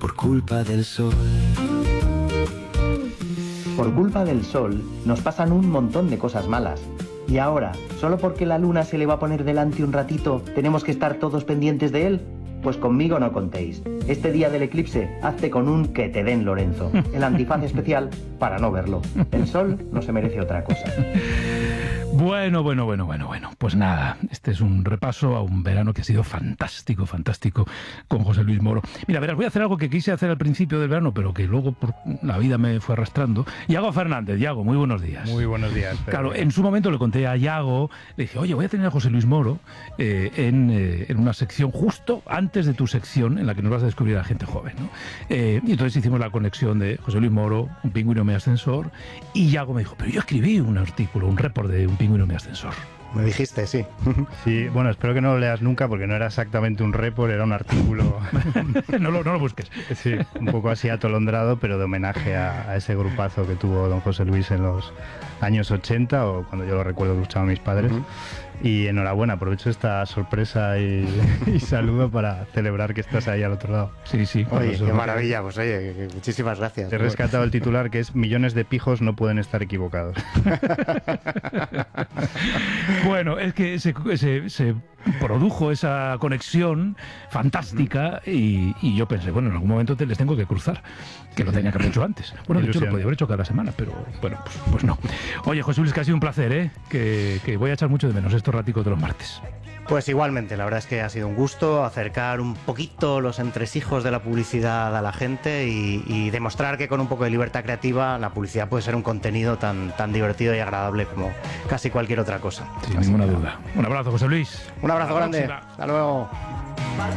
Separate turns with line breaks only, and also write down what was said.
por culpa del sol.
Por culpa del sol nos pasan un montón de cosas malas. Y ahora, solo porque la luna se le va a poner delante un ratito, ¿tenemos que estar todos pendientes de él? Pues conmigo no contéis. Este día del eclipse, hazte con un que te den Lorenzo. El antifaz especial para no verlo. El sol no se merece otra cosa.
Bueno. Pues nada, este es un repaso a un verano que ha sido fantástico con José Luis Moro. Mira, verás, voy a hacer algo que quise hacer al principio del verano, pero que luego por la vida me fue arrastrando. Yago Fernández, Yago, muy buenos días.
Muy buenos días. Pedro.
Claro, en su momento le conté a Yago, le dije, oye, voy a tener a José Luis Moro en una sección justo antes de tu sección en la que nos vas a descubrir a la gente joven, ¿no? Y entonces hicimos la conexión de José Luis Moro, un pingüino mi ascensor, y Yago me dijo, pero yo escribí un artículo, un report de un pingüino mi ascensor.
Me dijiste, sí.
Sí, bueno, espero que no lo leas nunca porque no era exactamente un report, era un artículo.
no lo busques.
Sí, un poco así atolondrado, pero de homenaje a ese grupazo que tuvo don José Luis en los años 80, o cuando yo lo recuerdo que escuchaban mis padres. Y enhorabuena, aprovecho esta sorpresa y saludo para celebrar que estás ahí al otro lado.
Sí.
Oye, qué maravilla, pues oye, muchísimas gracias.
Te he rescatado el titular que es millones de pijos no pueden estar equivocados.
Bueno, es que se produjo esa conexión fantástica y yo pensé, bueno, en algún momento les tengo que cruzar, que lo tenía que haber hecho antes. Bueno, de hecho lo podía haber hecho cada semana, pero bueno, pues no. Oye, José Luis, que ha sido un placer, que voy a echar mucho de menos estos raticos de los martes.
Pues igualmente, la verdad es que ha sido un gusto acercar un poquito los entresijos de la publicidad a la gente y demostrar que con un poco de libertad creativa la publicidad puede ser un contenido tan divertido y agradable como casi cualquier otra cosa.
Sin ninguna duda. Un abrazo, José Luis.
Un abrazo grande. Hasta luego.